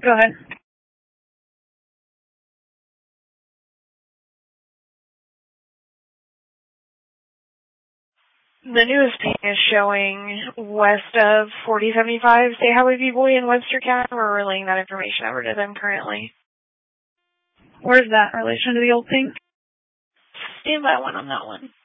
Go ahead. The newest ping is showing west of 4075 State Highway V-Boy in Webster County. We're relaying that information over to them currently. Where's that in relation to the old ping? Stand by one on that one.